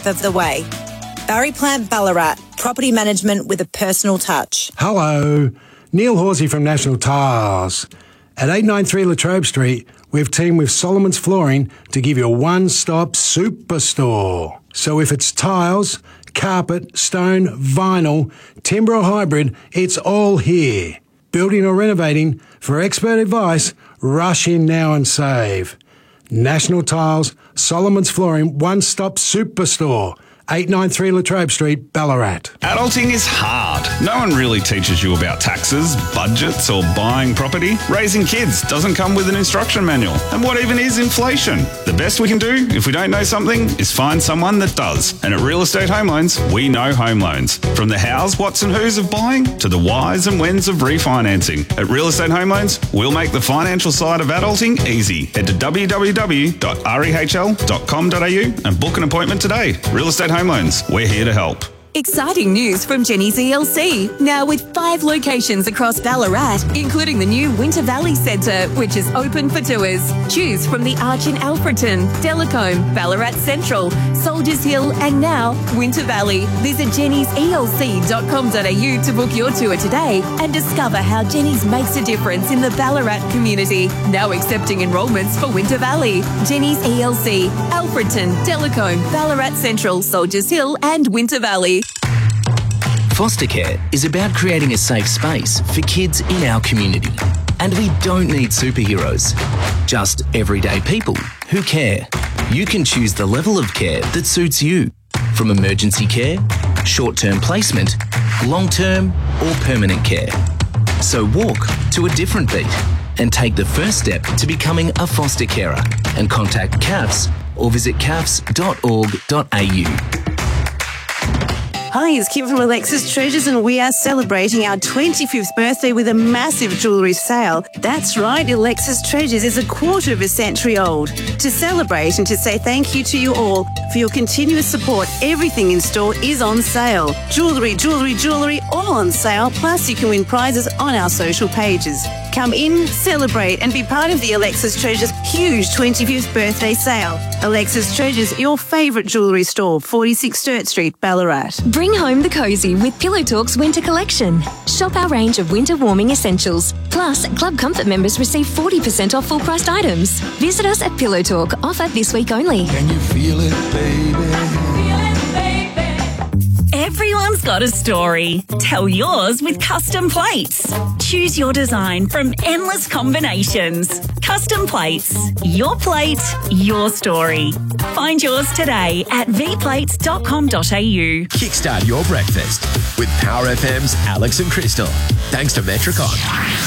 step of the way. Barry Plant Ballarat, property management with a personal touch. Hello, Neil Horsey from National Tiles. At 893 Latrobe Street, we've teamed with Solomon's Flooring to give you a one-stop superstore. So if it's tiles, carpet, stone, vinyl, timber or hybrid, it's all here. Building or renovating, for expert advice, rush in now and save. National Tiles, Solomon's Flooring, one-stop superstore. 893 Latrobe Street, Ballarat. Adulting is hard. No one really teaches you about taxes, budgets, or buying property. Raising kids doesn't come with an instruction manual. And what even is inflation? The best we can do, if we don't know something, is find someone that does. And at Real Estate Home Loans, we know home loans. From the hows, whats and whos of buying to the whys and whens of refinancing. At Real Estate Home Loans, we'll make the financial side of adulting easy. Head to www.rehl.com.au and book an appointment today. Real Estate Home Loans, we're here to help. Exciting news from Jenny's ELC, now with 5 locations across Ballarat, including the new Winter Valley Centre, which is open for tours. Choose from the Arch in Alfreton, Delacombe, Ballarat Central, Soldiers Hill and now Winter Valley. Visit jennyselc.com.au to book your tour today and discover how Jenny's makes a difference in the Ballarat community. Now accepting enrolments for Winter Valley. Jenny's ELC, Alfreton, Delacombe, Ballarat Central, Soldiers Hill and Winter Valley. Foster care is about creating a safe space for kids in our community. And we don't need superheroes, just everyday people who care. You can choose the level of care that suits you, from emergency care, short-term placement, long-term or permanent care. So walk to a different beat and take the first step to becoming a foster carer and contact CAFS or visit cafs.org.au. Hi, it's Kim from Alexis Treasures and we are celebrating our 25th birthday with a massive jewellery sale. That's right, Alexis Treasures is a quarter of a century old. To celebrate and to say thank you to you all for your continuous support, everything in store is on sale. Jewellery, all on sale, plus you can win prizes on our social pages. Come in, celebrate and be part of the Alexis Treasures huge 25th birthday sale. Alexis Treasures, your favourite jewellery store, 46 Sturt Street, Ballarat. Bring home the cosy with Pillow Talk's winter collection. Shop our range of winter warming essentials. Plus, Club Comfort members receive 40% off full-priced items. Visit us at Pillow Talk, offer this week only. Can you feel it, baby? Everyone's got a story. Tell yours with Custom Plates. Choose your design from endless combinations. Custom Plates. Your plate, your story. Find yours today at vplates.com.au. Kickstart your breakfast with Power FM's Alex and Crystal. Thanks to Metricon.